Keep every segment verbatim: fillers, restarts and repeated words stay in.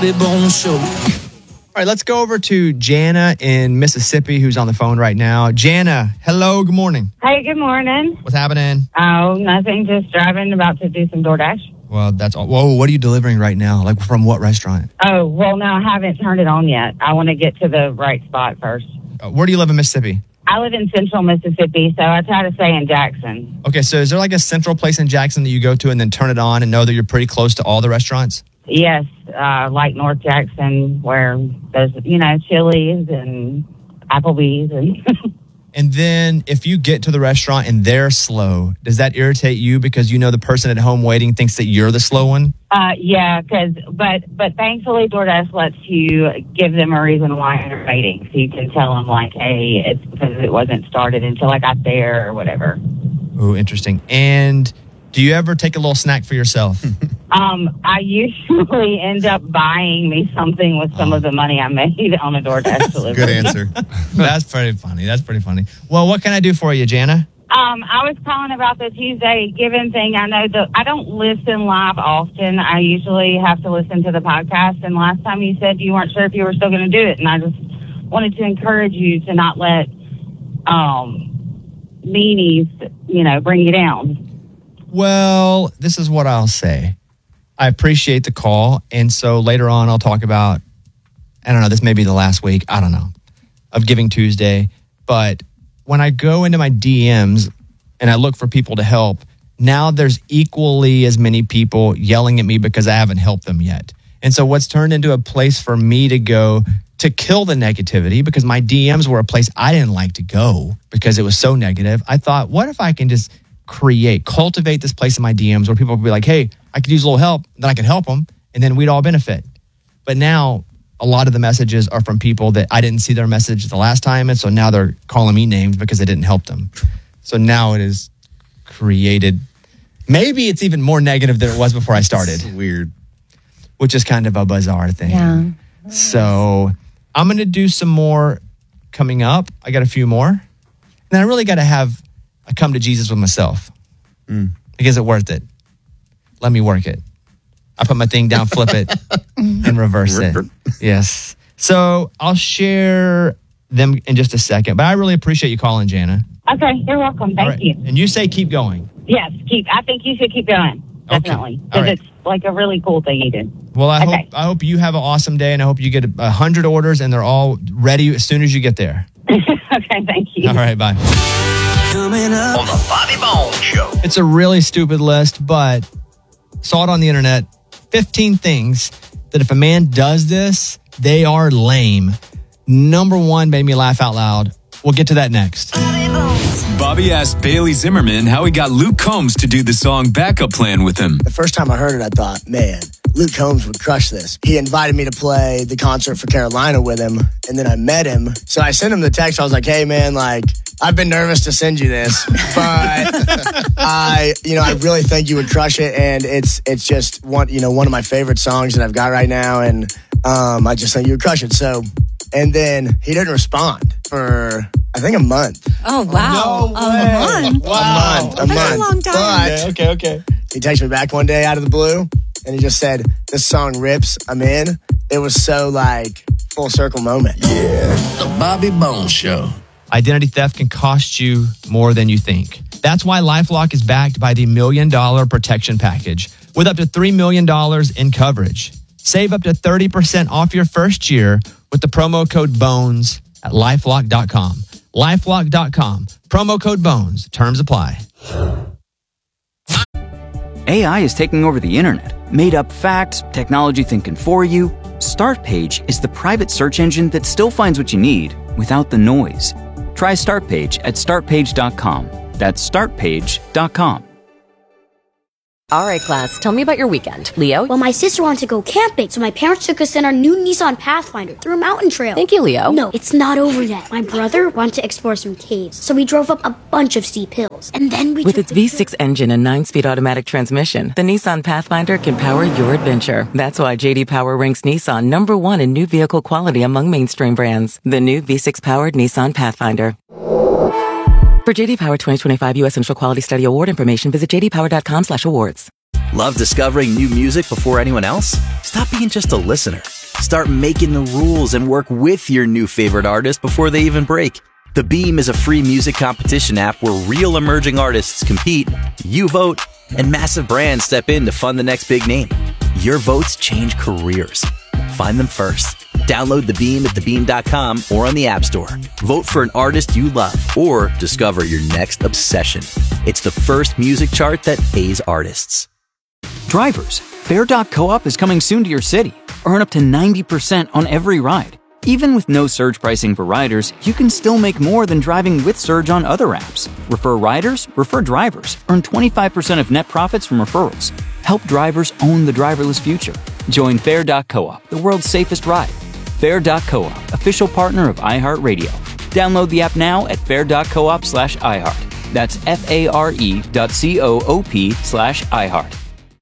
Bobby Bones Show. All right, let's go over to Jana in Mississippi, who's on the phone right now. Jana, hello, good morning. Hey, good morning. What's happening? Oh, nothing. Just driving, about to do some DoorDash. Well, that's all. Whoa, what are you delivering right now? Like from what restaurant? Oh, well, no, I haven't turned it on yet. I want to get to the right spot first. Uh, where do you live in Mississippi? I live in central Mississippi, so I try to stay in Jackson. Okay, so is there like a central place in Jackson that you go to and then turn it on and know that you're pretty close to all the restaurants? Yes, uh, like North Jackson, where there's, you know, Chili's and Applebee's. And And then if you get to the restaurant and they're slow, does that irritate you because you know the person at home waiting thinks that you're the slow one? Uh, yeah, cause, but but thankfully DoorDash lets you give them a reason why you're waiting. So you can tell them, like, hey, it's because it wasn't started until I got there or whatever. Oh, interesting. And do you ever take a little snack for yourself? Um, I usually end up buying me something with some oh. of the money I made on a DoorDash delivery. Good answer. That's pretty funny. That's pretty funny. Well, what can I do for you, Jana? Um, I was calling about the Tuesday Giving thing. I know that I don't listen live often. I usually have to listen to the podcast. And last time you said you weren't sure if you were still going to do it. And I just wanted to encourage you to not let um, meanies, you know, bring you down. Well, this is what I'll say. I appreciate the call. And so later on, I'll talk about, I don't know, this may be the last week, I don't know, of Giving Tuesday. But when I go into my D Ms and I look for people to help, now there's equally as many people yelling at me because I haven't helped them yet. And so what's turned into a place for me to go to kill the negativity, because my D Ms were a place I didn't like to go because it was so negative. I thought, what if I can just create, cultivate this place in my D Ms where people will be like, hey, I could use a little help, then I could help them, and then we'd all benefit. But now a lot of the messages are from people that I didn't see their message the last time, and so now they're calling me names because I didn't help them. So now it is created, maybe it's even more negative than it was before I started. It's weird. Which is kind of a bizarre thing. Yeah. So I'm going to do some more coming up. I got a few more. And then I really got to have a come to Jesus with myself. Mm. Like, is it worth it? Let me work it. I put my thing down, flip it, and reverse it. Yes. So I'll share them in just a second. But I really appreciate you calling, Jana. Okay, you're welcome. Thank right. you. And you say keep going. Yes, keep. I think you should keep going. Definitely. Because okay. right. it's like a really cool thing you did. Well, I okay. hope I hope you have an awesome day, and I hope you get a hundred orders and they're all ready as soon as you get there. Okay, thank you. All right, bye. Coming up on the Bobby Bones Show. It's a really stupid list, but saw it on the internet. fifteen things that if a man does this, they are lame. Number one made me laugh out loud. We'll get to that next. Bobby asked Bailey Zimmerman how he got Luke Combs to do the song Backup Plan with him. The first time I heard it, I thought, man, Luke Combs would crush this. He invited me to play the concert for Carolina with him, and then I met him. So I sent him the text. I was like, hey, man, like, I've been nervous to send you this, but I, you know, I really think you would crush it, and it's it's just one, you know, one of my favorite songs that I've got right now, and um, I just think you would crush it. So, and then he didn't respond for, I think, a month. Oh, wow. No a way. month? Wow. A month. A That's month. a long time. But Okay, okay. he texted me back one day out of the blue, and he just said, this song rips, I'm in. It was so, like, full circle moment. Yeah, the Bobby Bones Show. Identity theft can cost you more than you think. That's why LifeLock is backed by the Million Dollar Protection Package with up to three million dollars in coverage. Save up to thirty percent off your first year with the promo code BONES at LifeLock dot com. LifeLock dot com. Promo code BONES. Terms apply. A I is taking over the internet. Made up facts, technology thinking for you. Startpage is the private search engine that still finds what you need without the noise. Try Startpage at start page dot com. That's start page dot com. All right, class, tell me about your weekend. Leo? Well, my sister wanted to go camping, so my parents took us in our new Nissan Pathfinder through a mountain trail. Thank you, Leo. No, it's not over yet. My brother wanted to explore some caves, so we drove up a bunch of steep hills. And then we With took its the V six engine and nine-speed automatic transmission, the Nissan Pathfinder can power your adventure. That's why J D Power ranks Nissan number one in new vehicle quality among mainstream brands. The new V six-powered Nissan Pathfinder. For J D Power twenty twenty-five U S Central Quality Study Award information, visit j d power dot com slash awards. Love discovering new music before anyone else? Stop being just a listener. Start making the rules and work with your new favorite artist before they even break. The Beam is a free music competition app where real emerging artists compete, you vote, and massive brands step in to fund the next big name. Your votes change careers. Find them first. Download The Beam at the beam dot com or on the App Store. Vote for an artist you love or discover your next obsession. It's the first music chart that pays artists. Drivers, Fair dot coop is coming soon to your city. Earn up to ninety percent on every ride. Even with no surge pricing for riders, you can still make more than driving with Surge on other apps. Refer riders, refer drivers. Earn twenty-five percent of net profits from referrals. Help drivers own the driverless future. Join Fair dot coop, the world's safest ride. Fair dot coop, official partner of iHeartRadio. Download the app now at fair dot coop slash iHeart. That's F-A-R-E dot C-O-O-P slash iHeart.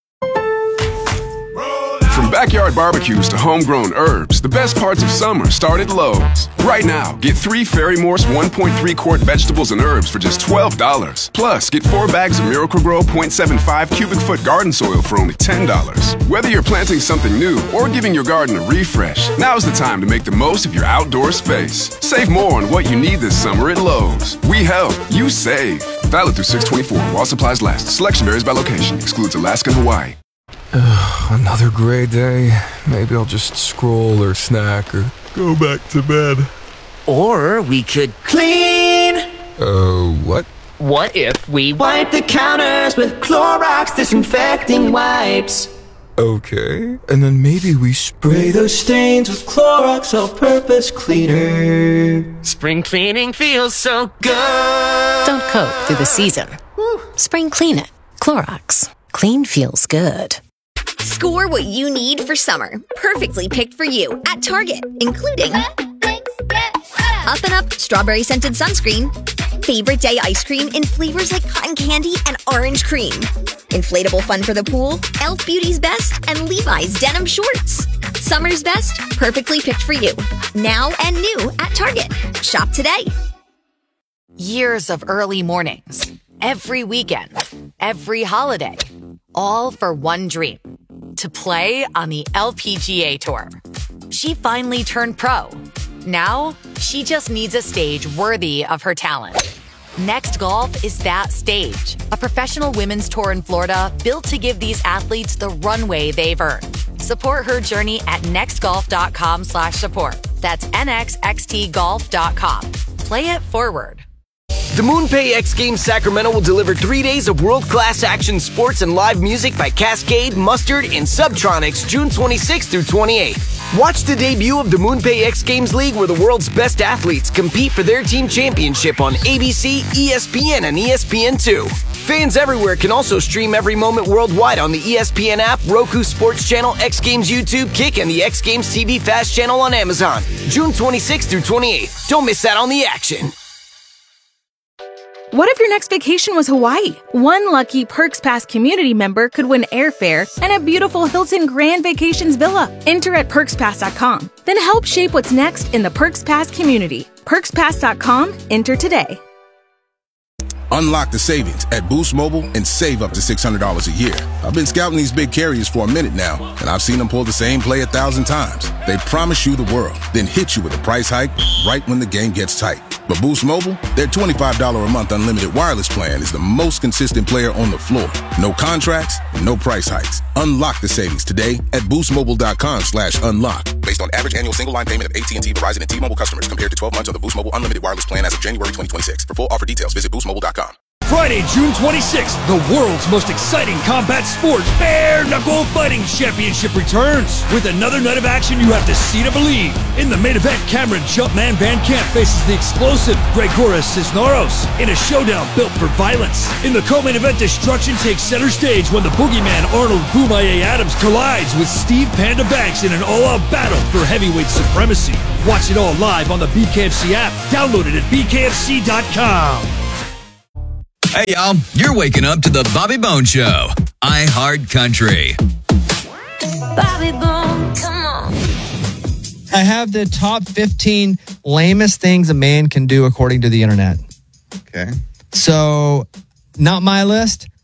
From backyard barbecues to homegrown herbs, the best parts of summer start at Lowe's. Right now, get three Fairy Morse one point three quart vegetables and herbs for just twelve dollars. Plus, get four bags of Miracle-Gro point seven five cubic foot garden soil for only ten dollars. Whether you're planting something new or giving your garden a refresh, now's the time to make the most of your outdoor space. Save more on what you need this summer at Lowe's. We help, you save. Valid through six twenty-four while supplies last. Selection varies by location. Excludes Alaska and Hawaii. Ugh, another gray day. Maybe I'll just scroll or snack or go back to bed. Or we could clean. Uh, what? What if we wipe the counters with Clorox disinfecting wipes? Okay, and then maybe we spray those stains with Clorox all-purpose cleaner. Spring cleaning feels so good. Don't cope through the season. Spring clean it. Clorox. Clean feels good. Score what you need for summer. Perfectly picked for you at Target, including Up and Up strawberry scented sunscreen, favorite day ice cream in flavors like cotton candy and orange cream, inflatable fun for the pool, Elf Beauty's Best, and Levi's denim shorts. Summer's best, perfectly picked for you. Now and new at Target. Shop today. Years of early mornings, every weekend, every holiday, all for one dream, to play on the L P G A Tour. She finally turned pro. Now, she just needs a stage worthy of her talent. Next Golf is that stage, a professional women's tour in Florida built to give these athletes the runway they've earned. Support her journey at nextgolf.com slash support. That's N X X T golf dot com. Play it forward. The MoonPay X Games Sacramento will deliver three days of world-class action sports and live music by Cascade, Mustard, and Subtronics June twenty-sixth through twenty-eighth. Watch the debut of the MoonPay X Games League where the world's best athletes compete for their team championship on A B C, E S P N, and E S P N two. Fans everywhere can also stream every moment worldwide on the E S P N app, Roku Sports Channel, X Games YouTube, Kick, and the X Games T V Fast Channel on Amazon. June twenty-sixth through twenty-eighth. Don't miss out on the action. What if your next vacation was Hawaii? One lucky Perks Pass community member could win airfare and a beautiful Hilton Grand Vacations villa. Enter at perks pass dot com. Then help shape what's next in the Perks Pass community. perks pass dot com. Enter today. Unlock the savings at Boost Mobile and save up to six hundred dollars a year. I've been scouting these big carriers for a minute now, and I've seen them pull the same play a thousand times. They promise you the world, then hit you with a price hike right when the game gets tight. But Boost Mobile, their twenty-five dollars a month unlimited wireless plan is the most consistent player on the floor. No contracts, no price hikes. Unlock the savings today at boostmobile.com slash unlock. Based on average annual single line payment of A T and T, Verizon, and T-Mobile customers compared to twelve months of the Boost Mobile unlimited wireless plan as of January twenty twenty-six. For full offer details, visit boost mobile dot com. Friday, June twenty-sixth, the world's most exciting combat sport, Bare Knuckle Fighting Championship returns. With another night of action you have to see to believe. In the main event, Cameron Jumpman Van Camp faces the explosive Gregoras Cisneros in a showdown built for violence. In the co-main event, destruction takes center stage when the boogeyman Arnold Boomaye Adams collides with Steve Panda Banks in an all-out battle for heavyweight supremacy. Watch it all live on the B K F C app. Download it at b k f c dot com. Hey, y'all, you're waking up to the Bobby Bone Show. iHeart Country. Bobby Bone, come on. I have the top fifteen lamest things a man can do according to the internet. Okay. So, not my list,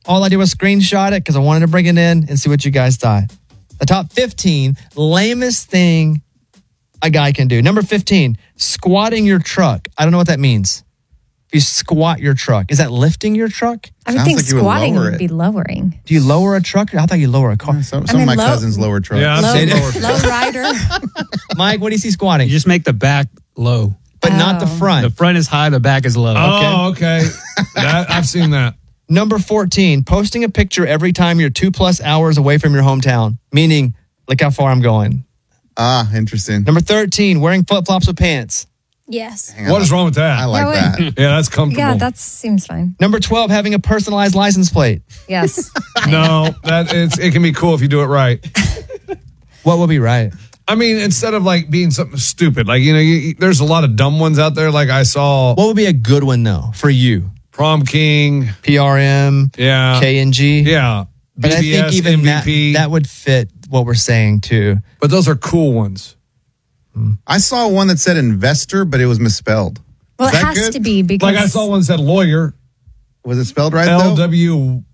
All I did was screenshot it because I wanted to bring it in and see what you guys thought. The top fifteen lamest thing a guy can do. Number fifteen, squatting your truck. I don't know what that means. If you squat your truck, is that lifting your truck? I would think squatting would, would be lowering. Do you lower a truck? I thought you lower a car. Yeah, some some I mean, of my low, cousins lower trucks. Yeah, I've low, seen lower low rider. Mike, what do you see squatting? You just make the back low. But oh. not the front. The front is high, the back is low. Oh, okay. okay. that, I've seen that. Number fourteen, posting a picture every time you're two plus hours away from your hometown. Meaning, look how far I'm going. Ah, interesting. Number thirteen, wearing flip-flops with pants. Yes. What is wrong with that? I like no, that. Yeah, that's comfortable. Yeah, that seems fine. Number twelve, having a personalized license plate. Yes. No, that it's it can be cool if you do it right. What will be right? I mean, instead of like being something stupid, like, you know, you, there's a lot of dumb ones out there. Like I saw. What would be a good one, though, for you? Prom King. P R M. Yeah. K N G. Yeah. But B B S, I think even M V P. that, that would fit what we're saying, too. But those are cool ones. I saw one that said investor, but it was misspelled. Well, Is it that has good? to be because. Like I saw one that said lawyer. Was it spelled right, L W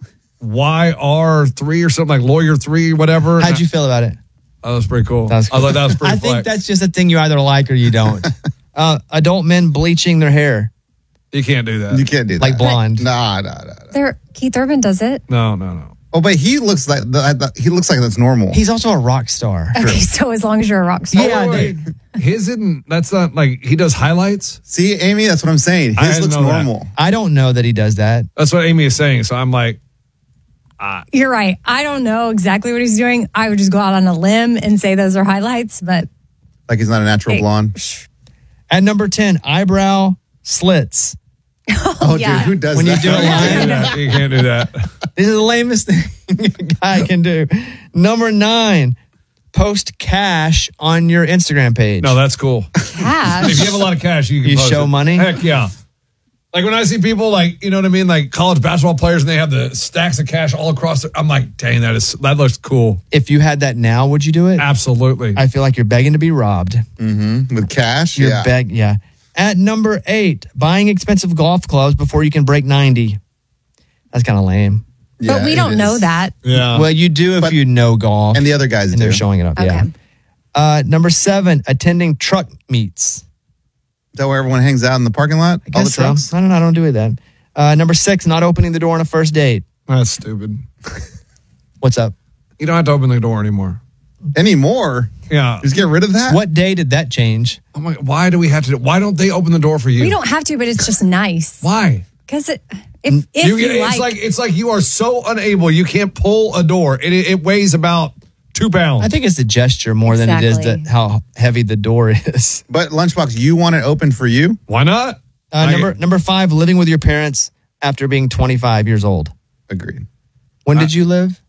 Y R three or something, like lawyer three, whatever. How'd you feel about it? Oh, that was pretty cool. That was cool. I thought that was pretty I flex. think that's just a thing you either like or you don't. uh, adult men bleaching their hair. You can't do that. You can't do that. Like blonde. Nah, nah, nah. nah. There, Keith Urban does it. No, no, no. Oh, but he looks like the, the, he looks like that's normal. He's also a rock star. Okay, so as long as you're a rock star. Yeah, wait, wait. His isn't, that's not like, he does highlights? See, Amy, that's what I'm saying. I His didn't looks know normal. that. I don't know that he does that. That's what Amy is saying. So I'm like, ah. You're right. I don't know exactly what he's doing. I would just go out on a limb and say those are highlights, but. Like he's not a natural Hey. blonde. At number ten, eyebrow slits. Oh, yeah. dude, who does When you that? do a You can't do line, that. You can't do that. this is the lamest thing a guy can do. Number nine, post cash on your Instagram page. No, that's cool. Cash. If you have a lot of cash, you can You post show it. money? Heck yeah. Like when I see people like, you know what I mean? Like college basketball players and they have the stacks of cash all across their, I'm like, dang, that is, that looks cool. If you had that now, would you do it? Absolutely. I feel like you're begging to be robbed. Mm-hmm. With cash? You're yeah. beg, yeah. At number eight, buying expensive golf clubs before you can break ninety. That's kind of lame. Yeah, but we it don't is. know that. Yeah. Well, you do if But- you know golf. And the other guys and do. they're showing it up. Okay. Yeah. Uh, number seven, attending truck meets. Is that where everyone hangs out in the parking lot? I All the guess so. trucks? I don't know. I don't do it then. Uh, number six, not opening the door on a first date. That's stupid. What's up? You don't have to open the door anymore. Anymore? Yeah. Just get rid of that? What day did that change? I'm like, why do we have to, why don't they open the door for you? We don't have to, but it's just nice. Why? Because it, if, if you, You- you it's like, like it's like you are so unable. You can't pull a door. It, it, it weighs about two pounds. I think it's the gesture more than it is Exactly. the, how heavy the door is. But Lunchbox, you want it open for you? Why not? Uh, I- number number five, living with your parents after being twenty-five years old. Agreed. When did you live?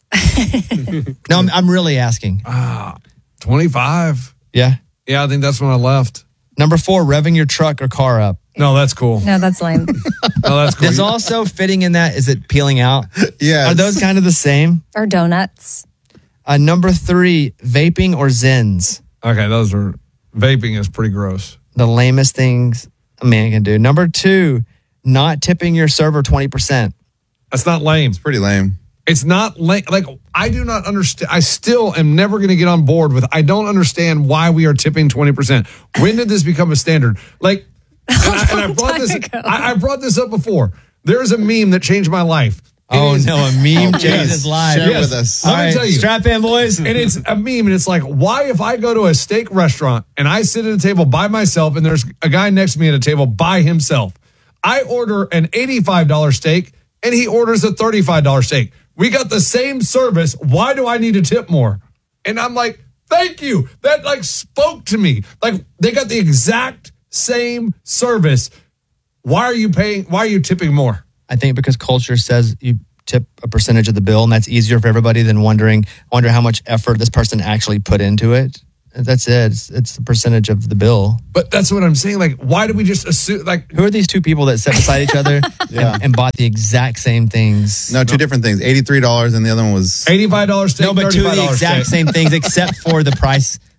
No, I'm, I'm really asking. Ah, twenty-five. Yeah. Yeah, I think that's when I left. Number four, revving your truck or car up. No, that's cool. no, that's lame. No, that's cool. There's also fitting in that. Is it peeling out? Yeah. Are those kind of the same? Or donuts. Uh, number three, vaping or Zins. Okay, those are, vaping is pretty gross. The lamest things a man can do. Number two, not tipping your server twenty percent. That's not lame. It's pretty lame. It's not lame. Like, I do not understand. I still am never going to get on board with, I don't understand why we are tipping twenty percent. When did this become a standard? Like, and I, and I brought this, I, I brought this up before. There's a meme that changed my life. It Oh, is- no, a meme Oh, changed yes. his life. Share Yes. with us. Let All me right, tell you. strap in, boys. And it's a meme, and it's like, why if I go to a steak restaurant and I sit at a table by myself and there's a guy next to me at a table by himself, I order an eighty-five dollars steak and he orders a thirty-five dollars steak. We got the same service. Why do I need to tip more? And I'm like, thank you. That like spoke to me. Like they got the exact same service. Why are you paying? Why are you tipping more? I think because culture says you tip a percentage of the bill, and that's easier for everybody than wondering wonder how much effort this person actually put into it. That's it. It's, it's the percentage of the bill. But that's what I'm saying. Like, why do we just assume? Like, Who are these two people that sat beside each other Yeah. and, and bought the exact same things? No, two different things. eighty-three dollars and the other one was... eighty-five dollars steak, No, but two of thirty-five the dollars exact steak. same things except for the price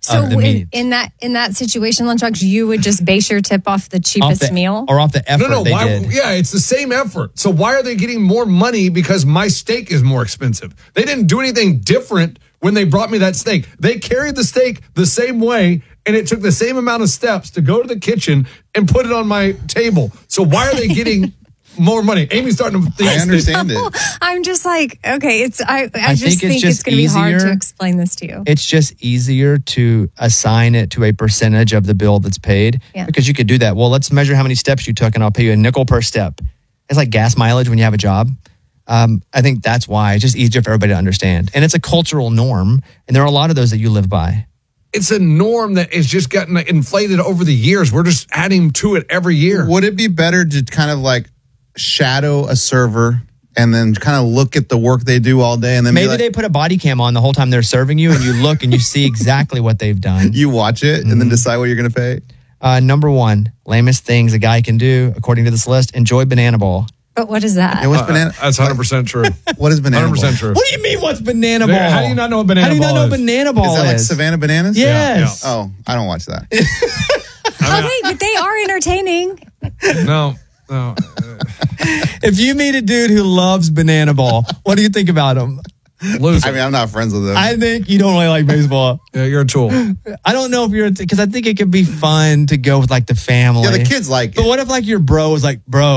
So of the in, meat. in that in that situation, Lunchbox, you would just base your tip off the cheapest Off the- meal? or off the effort no, no, they why, did. Yeah, it's the same effort. So why are they getting more money because my steak is more expensive? They didn't do anything different when they brought me that steak. They carried the steak the same way, and it took the same amount of steps to go to the kitchen and put it on my table. So why are they getting more money? Amy's starting to think. I understand it. I'm just like, okay, it's I, I, I just think it's think it's, just going to be hard easier. to explain this to you. It's just easier to assign it to a percentage of the bill that's paid Yeah. because you could do that. Well, let's measure how many steps you took and I'll pay you a nickel per step. It's like gas mileage when you have a job. Um, I think that's why it's just easier for everybody to understand. And it's a cultural norm. And there are a lot of those that you live by. It's a norm that has just gotten inflated over the years. We're just adding to it every year. Would it be better to kind of like shadow a server and then kind of look at the work they do all day and then be Maybe like, they put a body cam on the whole time they're serving you and you look and you see exactly what they've done. you watch it and then decide what you're going to pay? Uh, number one, lamest things a guy can do, according to this list, enjoy banana ball. But what is that? Yeah, what's banana? That's one hundred percent true. What is banana one hundred percent ball? true. What do you mean, what's banana ball? How do you not know what banana How do you ball not know is? banana ball Is that like is? Savannah Bananas? Yes. Oh, I don't watch that. Oh, wait, but they are entertaining. No, no. If you meet a dude who loves banana ball, what do you think about him? Loser. I mean, I'm not friends with them. I think you don't really like baseball. Yeah, you're a tool. I don't know if you're, because I think it could be fun to go with like the family. yeah, the kids like But it. what if like your bro was like, bro,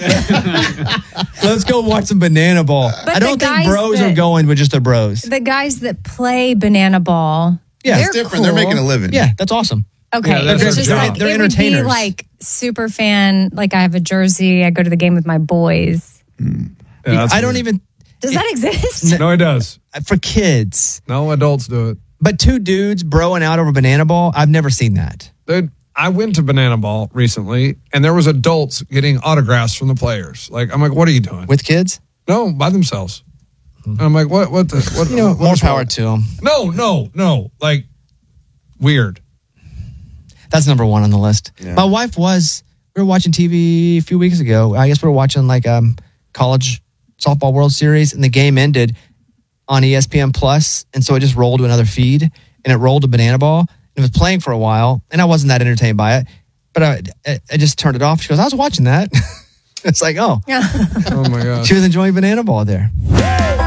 let's go watch some banana ball. But I don't the think guys bros that- are going with just their bros. The guys that play banana ball, Yeah, they're It's different. They're cool. making a living. Yeah, that's awesome. Okay, Yeah, that's it's their just job. like They're it would be entertainers. like super fan. Like I have a jersey. I go to the game with my boys. Yeah, that's I don't weird. even, Does that exist? No, it does. for kids, No adults do it. but two dudes broing out over banana ball, I've never seen that. Dude, I went to Banana Ball recently, and there was adults getting autographs from the players. Like, I'm like, what are you doing? With kids? No, by themselves. And I'm like, what? What? The, what? You know, what- more what's power wrong? to them. No, no, no. Like, weird. That's number one on the list. My wife was, we were watching T V a few weeks ago. I guess we were watching like um college softball World Series, and the game ended on E S P N Plus, and so it just rolled to another feed, and it rolled to Banana Ball. And it was playing for a while, and I wasn't that entertained by it, but I, I, I just turned it off. She goes, I was watching that. It's like, oh, Oh my god. she was enjoying Banana Ball there.